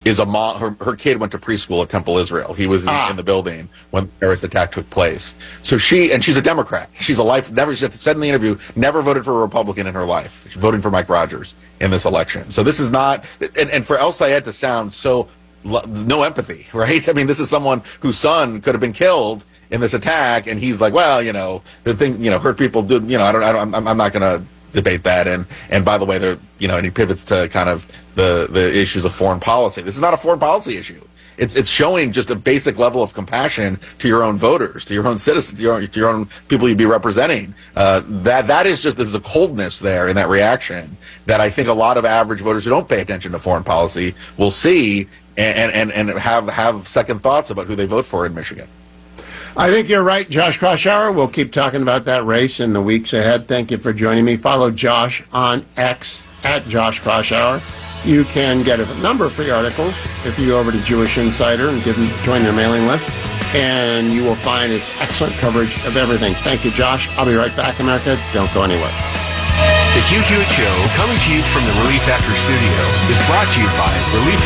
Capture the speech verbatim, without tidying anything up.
is a mom. Her, her kid went to preschool at Temple Israel. He was in, ah. in the building when the terrorist attack took place. So she, and she's a Democrat. She's a life, never, she said in the interview, never voted for a Republican in her life. She's voting for Mike Rogers in this election. So this is not, and, and for El Sayed to sound so, no empathy, right? I mean, this is someone whose son could have been killed in this attack, and he's like, well, you know, the thing, you know, hurt people do, you know, I don't, I don't, I'm, I'm not going to debate that. And, and by the way, there, you know, and he pivots to kind of the, the issues of foreign policy. This is not a foreign policy issue. It's, it's showing just a basic level of compassion to your own voters, to your own citizens, to your own, to your own people you'd be representing. Uh, that, that is just, there's a coldness there in that reaction that I think a lot of average voters who don't pay attention to foreign policy will see and, and, and have, have second thoughts about who they vote for in Michigan. I think you're right, Josh Kraushaar. We'll keep talking about that race in the weeks ahead. Thank you for joining me. Follow Josh on X at Josh Kraushaar. You can get a number of free articles if you go over to Jewish Insider and give them, join their mailing list, and you will find his excellent coverage of everything. Thank you, Josh. I'll be right back, America. Don't go anywhere. The Hugh Hewitt Show, coming to you from the Relief Factor studio, is brought to you by Relief